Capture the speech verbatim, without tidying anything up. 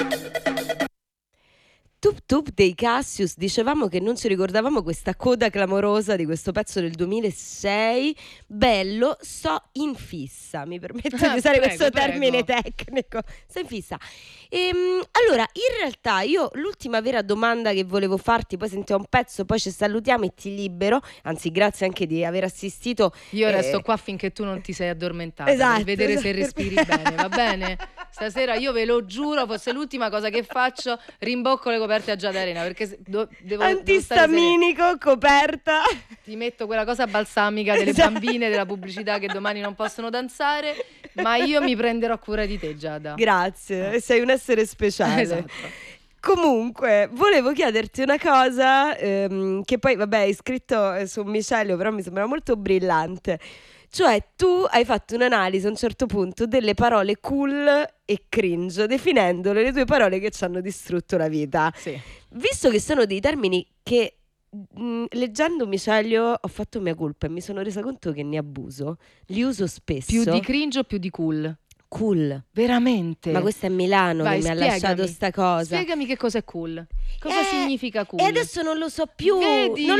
Tup Tup dei Cassius, dicevamo che non ci ricordavamo questa coda clamorosa di questo pezzo del duemilasei. Bello, so in fissa, mi permetto di usare prego, questo termine prego. tecnico, so in fissa. Ehm, allora, in realtà io l'ultima vera domanda che volevo farti, poi sentiamo un pezzo, poi ci salutiamo e ti libero, anzi grazie anche di aver assistito. Io eh, resto qua finché tu non ti sei addormentata, Esatto, per vedere esatto. se respiri bene, va bene? Stasera io ve lo giuro, fosse l'ultima cosa che faccio, rimbocco le coperte a Giada Arena, perché se- do- devo, devo stare serena. Antistaminico, coperta. Ti metto quella cosa balsamica delle Esatto. bambine della pubblicità che domani non possono danzare, ma io mi prenderò cura di te, Giada. Grazie, sei un essere speciale. Esatto. Comunque, volevo chiederti una cosa, ehm, che poi, vabbè, hai scritto eh, su un micelio, però mi sembra molto brillante. Cioè, tu hai fatto un'analisi a un certo punto delle parole cool e cringe, definendole le due parole che ci hanno distrutto la vita. Sì. Visto che sono dei termini che, mh, leggendo micelio, ho fatto mia colpa e mi sono resa conto che ne abuso, li uso spesso. Più di cringe o più di cool? Cool. Veramente? Ma questo è Milano Vai, che mi ha spiegami. lasciato sta cosa. Spiegami che cosa è cool. Cosa Eh, significa cool? E adesso non lo so più. Vedi? Non